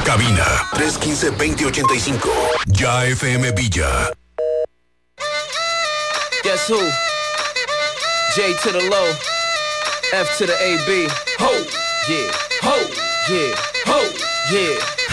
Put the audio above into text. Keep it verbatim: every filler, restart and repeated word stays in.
Cabina tres uno cinco, dos cero ocho cinco. Ya F M Villa. Guess who? J to the low, F to the A B. Ho, yeah, ho, yeah, ho, yeah.